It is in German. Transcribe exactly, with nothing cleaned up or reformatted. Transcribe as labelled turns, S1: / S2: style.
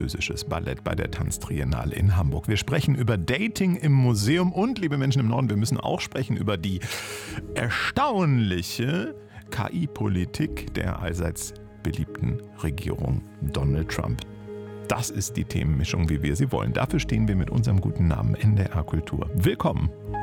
S1: französisches Ballett bei der Tanztriennale in Hamburg. Wir sprechen über Dating im Museum und, liebe Menschen im Norden, wir müssen auch sprechen über die erstaunliche K I-Politik der allseits beliebten Regierung Donald Trump. Das ist die Themenmischung, wie wir sie wollen. Dafür stehen wir mit unserem guten Namen N D R Kultur. Willkommen!